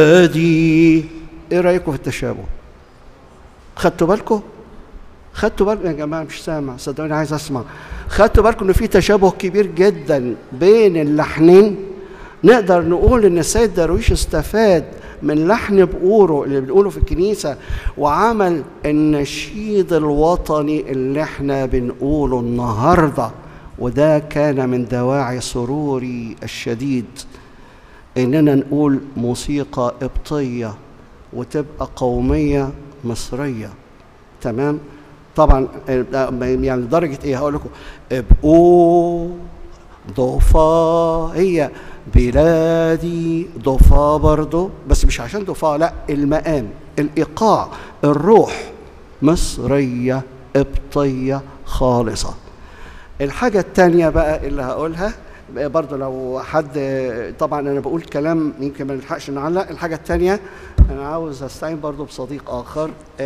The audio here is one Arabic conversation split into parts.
دي. ايه رايكم في التشابه؟ خدتوا بالكم يا جماعه؟ مش سامع، صدقوني عايز اسمع. خدتوا بالكم ان في تشابه كبير جدا بين اللحنين؟ نقدر نقول ان السيد درويش استفاد من لحن بقوره اللي بنقوله في الكنيسه وعمل النشيد الوطني اللي احنا بنقوله النهارده. وده كان من دواعي سروري الشديد اننا نقول موسيقى قبطيه وتبقى قوميه مصريه. تمام؟ طبعا يعني لدرجه ايه؟ هقول لكم ابقوا ضفا، هي بلادي ضفا برضو، بس مش عشان ضفا، لا، المقام، الايقاع، الروح مصريه قبطيه خالصه. الحاجه الثانيه بقى اللي هقولها برضو لو حد، طبعا انا بقول كلام يمكن ما نلحقش نعلق. الحاجه الثانيه انا عاوز استعين برضو بصديق اخر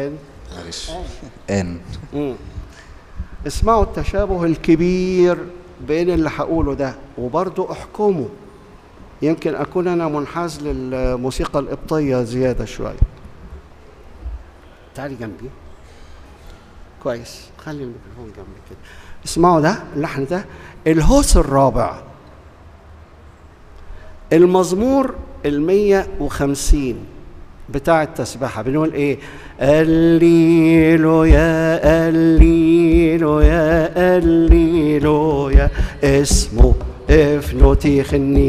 اسمعوا التشابه الكبير بين اللي هقوله ده وبرضو احكموا. يمكن اكون انا منحاز للموسيقى القبطيه زياده شويه. تعالي جنبي كويس، خلي الميكروفون جنبي كده. اسمعوا ده اللحن ده، الهوس الرابع، المزمور 150 بتاع التسبيحة. بنقول ايه؟ الليلويا الليلويا الليلويا اسمه افنوتي خني